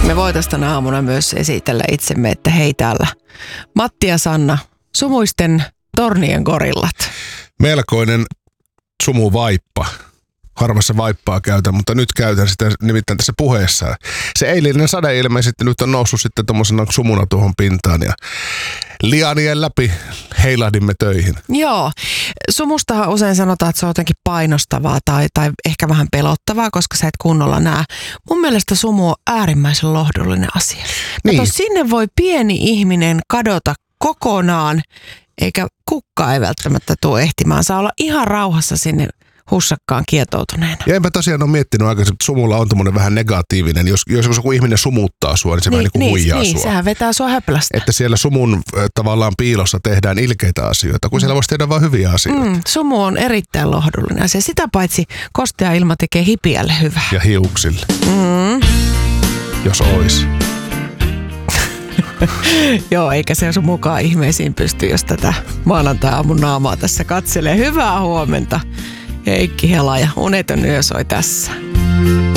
Me voitaisiin tänä aamuna myös esitellä itsemme, että hei täällä Matti ja Sanna, sumuisten tornien gorillat. Melkoinen sumuvaippa. Harvassa vaippaa käytän, mutta nyt käytän sitä nimittäin tässä puheessa. Se eilinen sade ilmeisesti nyt on noussut sitten tommosena sumuna tuohon pintaan ja lianien läpi heilahdimme töihin. Joo. Sumustahan usein sanotaan, että se on jotenkin painostavaa tai ehkä vähän pelottavaa, koska sä et kunnolla näe. Mun mielestä sumu on äärimmäisen lohdullinen asia. Niin. Kato, sinne voi pieni ihminen kadota kokonaan, eikä kukka ei välttämättä tule ehtimään. Saa olla ihan rauhassa sinne hussakkaan kietoutuneena. Ja enpä tosiaan ole miettinyt aikaisemmin, että sumulla on tommoinen vähän negatiivinen. Jos joku ihminen sumuttaa sua, niin se vähän niin kuin huijaa sua. Sehän vetää sua höplästä. Että siellä sumun tavallaan piilossa tehdään ilkeitä asioita, kun siellä voisi tehdä vain hyviä asioita. Sumu on erittäin lohdullinen asia. Sitä paitsi kostea ilma tekee hipiälle hyvää. Ja hiuksille. Jos ois. Joo, eikä se sun mukaan ihmeisiin pysty, jos tätä maanantai-aamun naamaa tässä katselee. Hyvää huomenta. Heikki Hela ja Uneton yö soi tässä.